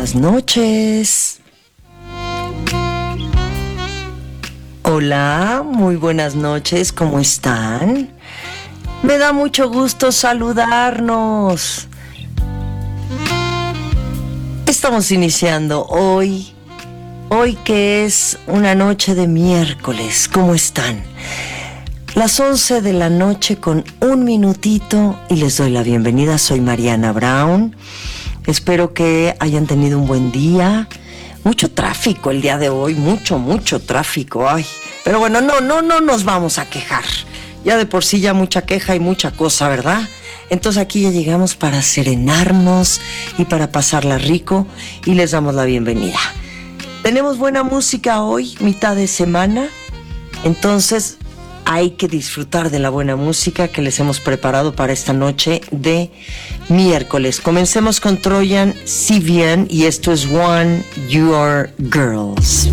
buenas noches. Hola, muy buenas noches, ¿cómo están? Me da mucho gusto saludarnos. Estamos iniciando hoy que es una noche de miércoles. ¿Cómo están? Las 11 de la noche con un minutito y les doy la bienvenida. Soy Mariana Brown. Espero que hayan tenido un buen día. Mucho tráfico el día de hoy, mucho tráfico. Ay, pero bueno, no nos vamos a quejar. Ya de por sí ya mucha queja y mucha cosa, ¿verdad? Entonces aquí ya llegamos para serenarnos y para pasarla rico y les damos la bienvenida. Tenemos buena música hoy, mitad de semana, entonces hay que disfrutar de la buena música que les hemos preparado para esta noche de miércoles. Comencemos con Trojan Sivan y esto es One Your Girls.